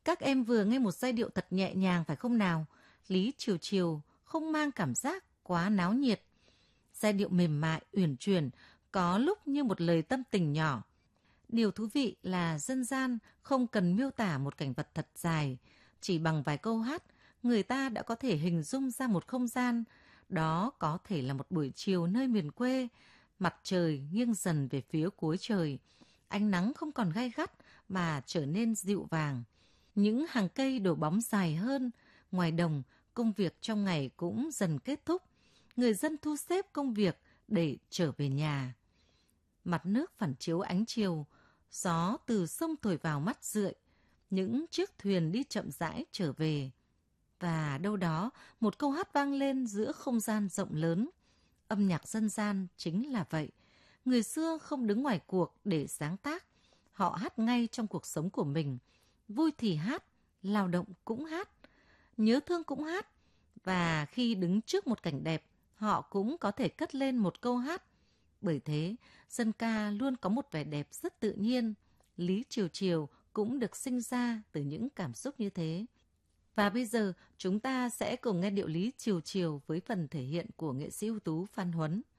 Các em vừa nghe một giai điệu thật nhẹ nhàng phải không nào? Lý Chiều Chiều không mang cảm giác quá náo nhiệt. Giai điệu mềm mại, uyển chuyển, có lúc như một lời tâm tình nhỏ. Điều thú vị là dân gian không cần miêu tả một cảnh vật thật dài. Chỉ bằng vài câu hát, người ta đã có thể hình dung ra một không gian. Đó có thể là một buổi chiều nơi miền quê, mặt trời nghiêng dần về phía cuối trời. Ánh nắng không còn gay gắt mà trở nên dịu vàng. Những hàng cây đổ bóng dài hơn. Ngoài đồng, công việc trong ngày cũng dần kết thúc. Người dân thu xếp công việc để trở về nhà. Mặt nước phản chiếu ánh chiều, gió từ sông thổi vào mắt rượi. Những chiếc thuyền đi chậm rãi trở về. Và đâu đó, một câu hát vang lên giữa không gian rộng lớn. Âm nhạc dân gian chính là vậy. Người xưa không đứng ngoài cuộc để sáng tác. Họ hát ngay trong cuộc sống của mình. Vui thì hát, lao động cũng hát, nhớ thương cũng hát. Và khi đứng trước một cảnh đẹp, họ cũng có thể cất lên một câu hát. Bởi thế, dân ca luôn có một vẻ đẹp rất tự nhiên. Lý Chiều Chiều cũng được sinh ra từ những cảm xúc như thế. Và bây giờ chúng ta sẽ cùng nghe điệu Lý Chiều Chiều với phần thể hiện của nghệ sĩ ưu tú Phan Huấn.